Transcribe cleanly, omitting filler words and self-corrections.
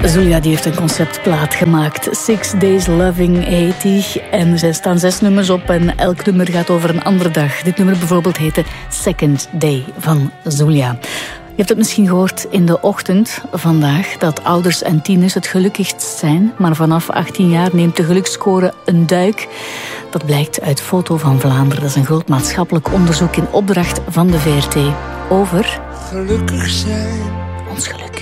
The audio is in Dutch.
Zulia die heeft een conceptplaat gemaakt, 6 Days Loving 80. En er staan 6 nummers op en elk nummer gaat over een andere dag. Dit nummer bijvoorbeeld heette Second Day van Zulia. Je hebt het misschien gehoord in de ochtend vandaag dat ouders en tieners het gelukkigst zijn. Maar vanaf 18 jaar neemt de geluksscore een duik. Dat blijkt uit Foto van Vlaanderen. Dat is een groot maatschappelijk onderzoek in opdracht van de VRT over... Gelukkig zijn. Ons geluk.